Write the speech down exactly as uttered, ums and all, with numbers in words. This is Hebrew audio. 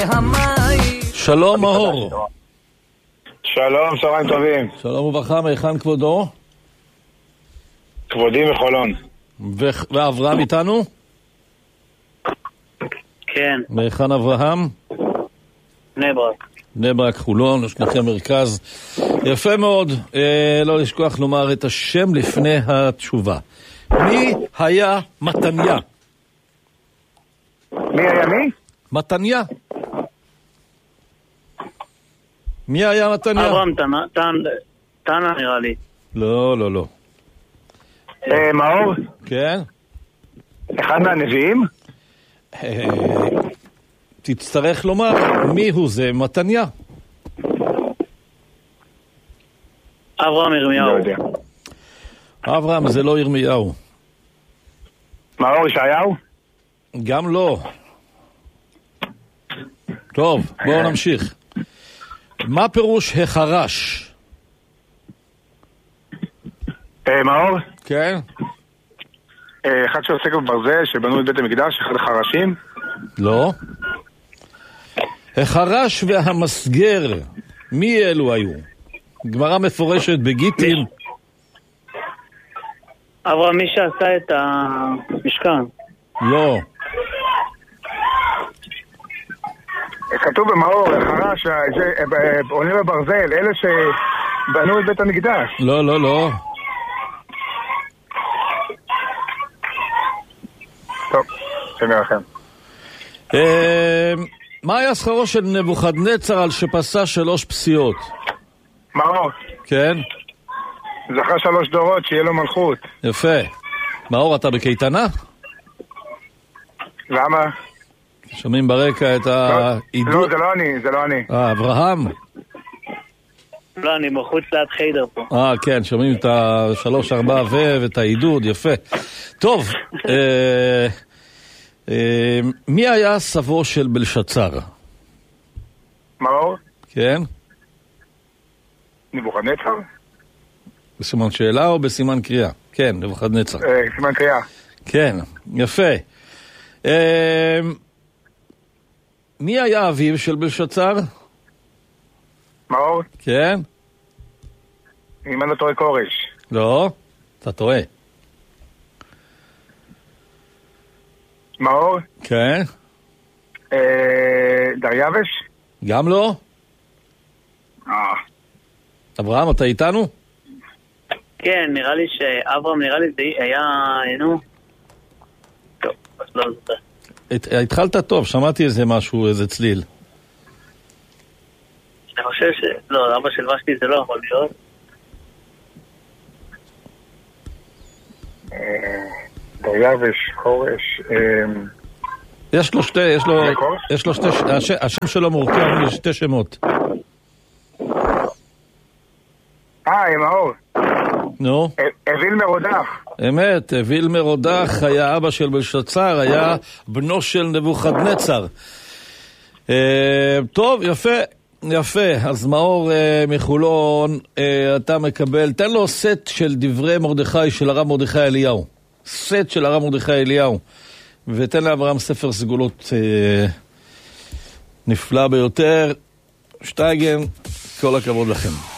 המים. שלום מאור. שלום, צהריים טובים. שלום וברכה, מהיכן כבודו? כבודי מחולון. ו- ואברהם איתנו? כן. מהיכן אברהם? בני ברק. בני ברק, חולון, שניכם מרכז. יפה מאוד, אה, לא לשכוח לומר את השם לפני התשובה. מי היה מתניה? מי היה מי? מתניה. מי היה מתניה? אברהם תנא נראה לי. לא, לא, לא. אה, מאור? כן? אחד מהנביאים? אה, תצטרך לומר מי הוא זה מתניה. אברהם לא ירמיהו. יודע. אברהם זה לא ירמיהו. מאור ישעיהו? גם לא. טוב, בואו נמשיך. מה פירוש החרש? אה, מאור? כן? אה, אחד שעוסק בברזל, שבנו את בית המקדש, אחד החרשים? לא. החרש והמסגר, מי אלו היו? גמרא מפורשת בגיטין. אברהם מי שעשה את המשכן. לא. כתוב במאור, החרש, עולים בברזל, אלה שבנו את בית המקדש. לא, לא, לא. טוב, שמי לכם. אה, מה היה שכרו של נבוכדנצר על שפסה שלוש פסיעות? מאור, כן? זכה שלוש דורות שיהיה לו מלכות. יפה. מאור, אתה בקייטנה? למה? שומעים ברקע את העידוד. לא, זה לא אני, זה לא אני. אה, אברהם? לא, אני מחוץ ליד חיידר פה. אה, כן, שומעים את השלוש, ארבע ו... ואת העידוד, יפה. טוב, אה, אה, מי היה סבו של בלשצר? מאור? כן? נבוכדנצר? בסימן שאלה או בסימן קריאה? כן, נבוכדנצר. אה, סימן קריאה. כן, יפה. אה, מי היה אביו של בלשצר? מאור? כן? אם אני לא טועה כורש. לא, אתה טועה. מאור? כן? אה, דריווש? גם לא? אה. אברהם, אתה איתנו? כן, נראה לי שאברהם נראה לי זה היה, נו. טוב, אז לא זוכר. הת- התחלת טוב, שמעתי איזה משהו, איזה צליל. אני חושב ש... לא, אבא של ושתי זה לא יכול להיות. דריווש, כורש. יש לו שתי, יש לו, זה כורש? יש לו שתי, הש, השם שלו מורכב משתי שמות. אה, מאור. נו, אוויל מרודח. אמת, אוויל מרודח היה אבא של בלשצר, היה בנו של נבוכדנצר. אה, טוב, יפה, יפה. אז מאור אה, מחולון, אה, אתה מקבל, תן לו סט של דברי מרדכי של הרב מרדכי אליהו. סט של הרב מרדכי אליהו. ותן לאברהם ספר סגולות אה, נפלא ביותר. שטייגן, כל הכבוד לכם.